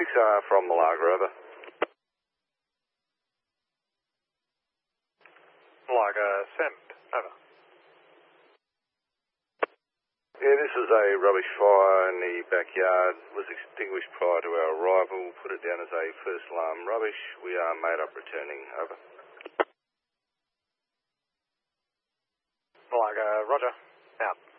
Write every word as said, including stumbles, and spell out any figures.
six R from Malaga, over. Malaga, send, over. Yeah, this was a rubbish fire in the backyard. Was extinguished prior to our arrival. Put it down as a first alarm rubbish. We are made up returning, over. Malaga, roger, out.